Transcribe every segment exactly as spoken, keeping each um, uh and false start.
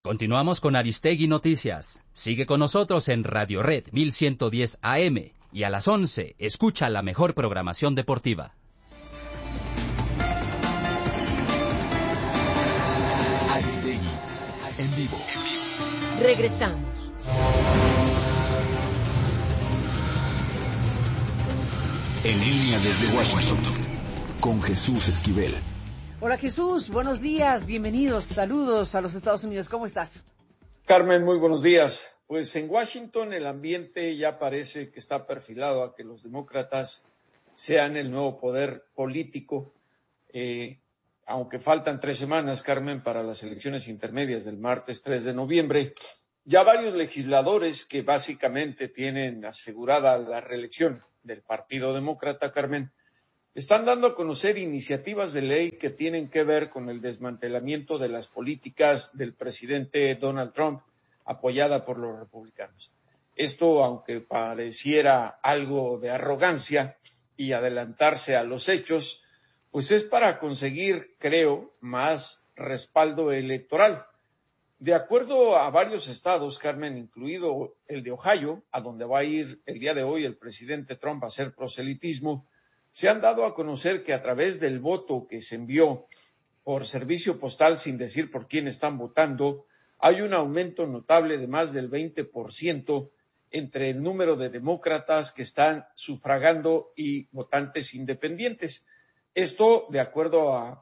Continuamos con Aristegui Noticias. Sigue con nosotros en Radio Red mil ciento diez A M y a las once escucha la mejor programación deportiva. Aristegui en vivo. Regresamos. En línea desde Washington con Jesús Esquivel. Hola Jesús, buenos días, bienvenidos, saludos a los Estados Unidos, ¿cómo estás? Carmen, muy buenos días. Pues en Washington el ambiente ya parece que está perfilado a que los demócratas sean el nuevo poder político, eh, aunque faltan tres semanas, Carmen, para las elecciones intermedias del martes tres de noviembre. Ya varios legisladores que básicamente tienen asegurada la reelección del Partido Demócrata, Carmen, están dando a conocer iniciativas de ley que tienen que ver con el desmantelamiento de las políticas del presidente Donald Trump, apoyada por los republicanos. Esto, aunque pareciera algo de arrogancia y adelantarse a los hechos, pues es para conseguir, creo, más respaldo electoral. De acuerdo a varios estados, Carmen, incluido el de Ohio, a donde va a ir el día de hoy el presidente Trump a hacer proselitismo, se han dado a conocer que a través del voto que se envió por servicio postal, sin decir por quién están votando, hay un aumento notable de más del veinte por ciento entre el número de demócratas que están sufragando y votantes independientes. Esto, de acuerdo a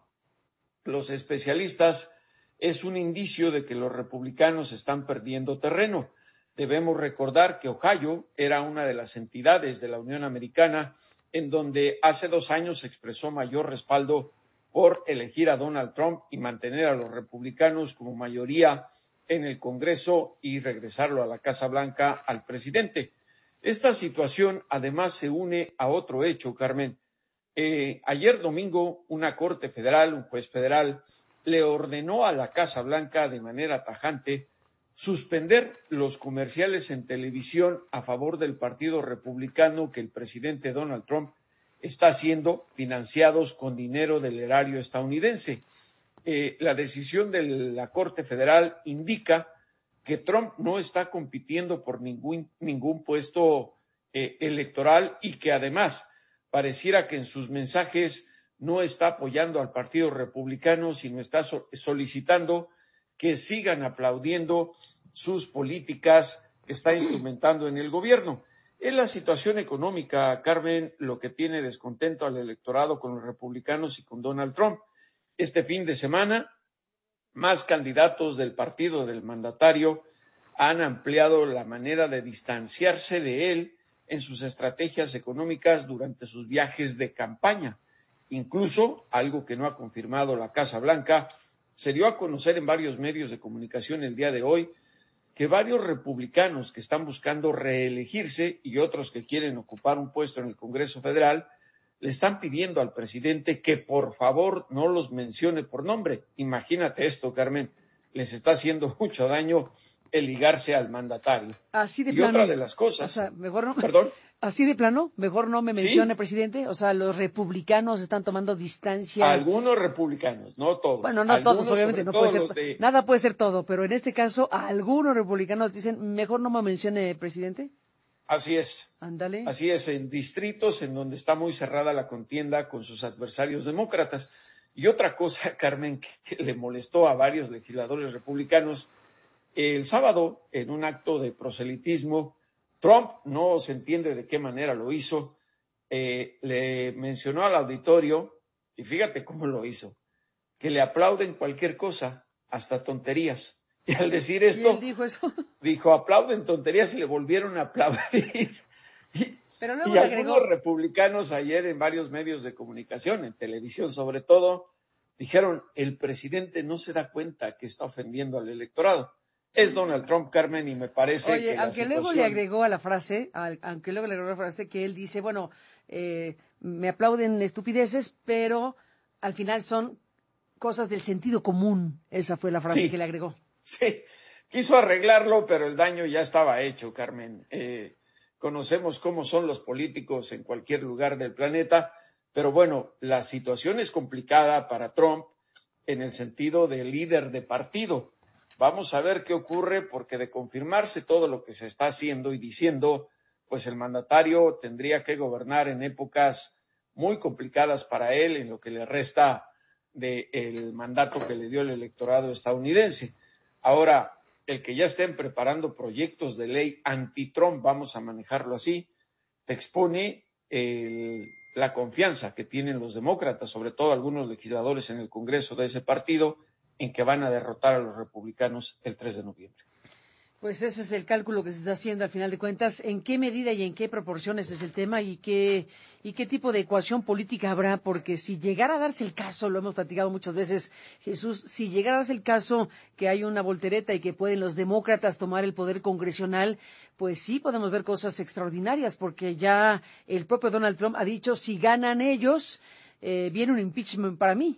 los especialistas, es un indicio de que los republicanos están perdiendo terreno. Debemos recordar que Ohio era una de las entidades de la Unión Americana en donde hace dos años se expresó mayor respaldo por elegir a Donald Trump y mantener a los republicanos como mayoría en el Congreso y regresarlo a la Casa Blanca al presidente. Esta situación además se une a otro hecho, Carmen. Eh, ayer domingo una corte federal, un juez federal, le ordenó a la Casa Blanca de manera tajante suspender los comerciales en televisión a favor del Partido Republicano que el presidente Donald Trump está haciendo, financiados con dinero del erario estadounidense. Eh, la decisión de la Corte Federal indica que Trump no está compitiendo por ningún, ningún puesto eh, electoral y que además pareciera que en sus mensajes no está apoyando al Partido Republicano, sino está so- solicitando que sigan aplaudiendo sus políticas que está instrumentando en el gobierno. Es la situación económica, Carmen, lo que tiene descontento al electorado con los republicanos y con Donald Trump. Este fin de semana, más candidatos del partido del mandatario han ampliado la manera de distanciarse de él en sus estrategias económicas durante sus viajes de campaña. Incluso, algo que no ha confirmado la Casa Blanca, se dio a conocer en varios medios de comunicación el día de hoy que varios republicanos que están buscando reelegirse y otros que quieren ocupar un puesto en el Congreso Federal le están pidiendo al presidente que por favor no los mencione por nombre. Imagínate esto, Carmen, les está haciendo mucho daño el ligarse al mandatario. Así de y plano. otra de las cosas. O sea, mejor no. Perdón. Así de plano, mejor no me mencione, Sí. presidente. O sea, los republicanos están tomando distancia. Algunos republicanos, no todos. Bueno, no Algunos, todos, obviamente, no sobre puede todo ser. los de- Nada puede ser todo, pero en este caso, a algunos republicanos dicen, mejor no me mencione, presidente. Así es. Ándale. Así es, en distritos en donde está muy cerrada la contienda con sus adversarios demócratas. Y otra cosa, Carmen, que le molestó a varios legisladores republicanos, el sábado, en un acto de proselitismo, Trump, no se entiende de qué manera lo hizo, eh, le mencionó al auditorio, y fíjate cómo lo hizo, que le aplauden cualquier cosa, hasta tonterías. Y al decir ¿Y esto, él dijo eso? dijo, aplauden tonterías y le volvieron a aplaudir. Y, Pero luego y le algunos agregó. republicanos ayer en varios medios de comunicación, en televisión sobre todo, dijeron, el presidente no se da cuenta que está ofendiendo al electorado. Es Donald Trump, Carmen, y me parece Oye, que la aunque luego situación... le agregó a la frase, al- aunque luego le agregó a la frase que él dice, bueno, eh, me aplauden estupideces, pero al final son cosas del sentido común. Esa fue la frase Sí. que le agregó. Sí, quiso arreglarlo, pero el daño ya estaba hecho, Carmen. Eh, conocemos cómo son los políticos en cualquier lugar del planeta, pero bueno, la situación es complicada para Trump en el sentido de líder de partido. vamos a ver qué ocurre, porque de confirmarse todo lo que se está haciendo y diciendo, pues el mandatario tendría que gobernar en épocas muy complicadas para él, en lo que le resta del mandato que le dio el electorado estadounidense. Ahora, el que ya estén preparando proyectos de ley anti-Trump, vamos a manejarlo así, te expone el, la confianza que tienen los demócratas, sobre todo algunos legisladores en el Congreso de ese partido, en que van a derrotar a los republicanos el tres de noviembre. Pues ese es el cálculo que se está haciendo al final de cuentas. ¿En qué medida y en qué proporciones es el tema y qué y qué tipo de ecuación política habrá? Porque si llegara a darse el caso, lo hemos platicado muchas veces, Jesús, si llegara a darse el caso que hay una voltereta y que pueden los demócratas tomar el poder congresional, pues sí podemos ver cosas extraordinarias, porque ya el propio Donald Trump ha dicho, si ganan ellos, eh, viene un impeachment para mí.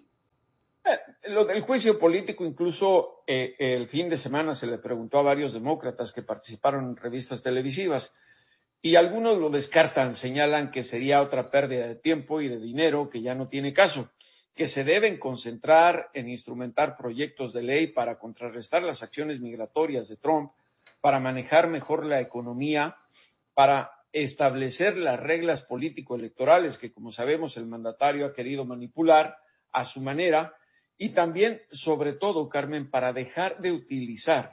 Eh, lo del juicio político, incluso eh, el fin de semana se le preguntó a varios demócratas que participaron en revistas televisivas y algunos lo descartan, señalan que sería otra pérdida de tiempo y de dinero que ya no tiene caso, que se deben concentrar en instrumentar proyectos de ley para contrarrestar las acciones migratorias de Trump, para manejar mejor la economía, para establecer las reglas político-electorales que, como sabemos, el mandatario ha querido manipular a su manera. Y también, sobre todo, Carmen, para dejar de utilizar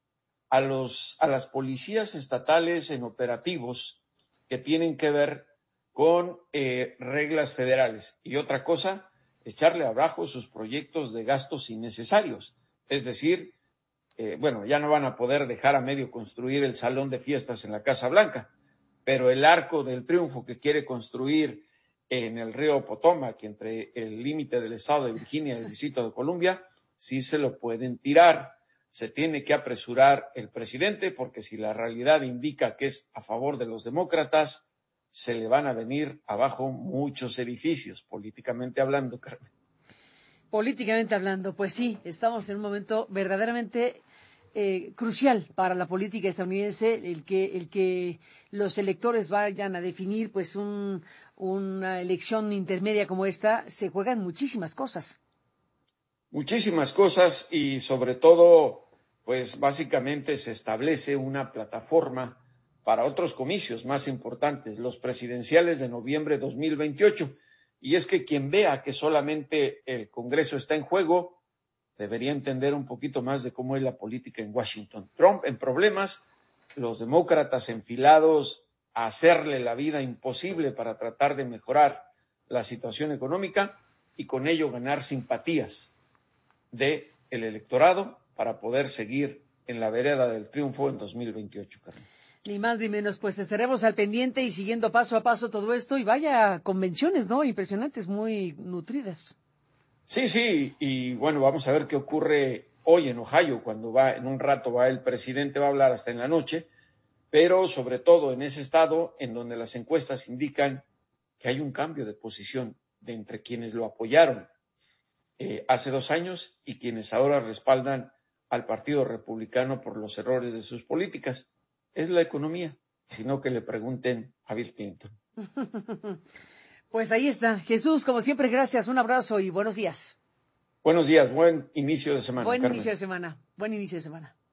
a, los, a las policías estatales en operativos que tienen que ver con eh, reglas federales. Y otra cosa, echarle abajo sus proyectos de gastos innecesarios. Es decir, eh, bueno, ya no van a poder dejar a medio construir el salón de fiestas en la Casa Blanca, pero el Arco del Triunfo que quiere construir en el río Potomac, entre el límite del estado de Virginia y el Distrito de Columbia, sí se lo pueden tirar. Se tiene que apresurar el presidente, porque si la realidad indica que es a favor de los demócratas, se le van a venir abajo muchos edificios, políticamente hablando, Carmen. Políticamente hablando, pues sí, estamos en un momento verdaderamente eh, crucial para la política estadounidense, el que, el que los electores vayan a definir pues un una elección intermedia como esta, se juegan muchísimas cosas. Muchísimas cosas y sobre todo, pues básicamente se establece una plataforma para otros comicios más importantes, los presidenciales de noviembre de dos mil veintiocho. Y es que quien vea que solamente el Congreso está en juego, debería entender un poquito más de cómo es la política en Washington. Trump en problemas, los demócratas enfilados a hacerle la vida imposible para tratar de mejorar la situación económica y con ello ganar simpatías del electorado para poder seguir en la vereda del triunfo en dos mil veintiocho, Carmen. Ni más ni menos, pues estaremos al pendiente y siguiendo paso a paso todo esto y vaya convenciones, ¿no? Impresionantes, muy nutridas. Sí, sí, y bueno, vamos a ver qué ocurre hoy en Ohio, cuando va, en un rato va el presidente, va a hablar hasta en la noche, pero sobre todo en ese estado en donde las encuestas indican que hay un cambio de posición de entre quienes lo apoyaron eh, hace dos años y quienes ahora respaldan al Partido Republicano por los errores de sus políticas. Es la economía, sino que le pregunten a Bill Clinton. Pues ahí está. Jesús, como siempre, gracias, un abrazo y buenos días. Buenos días, buen inicio de semana. Buen Carmen. inicio de semana, buen inicio de semana.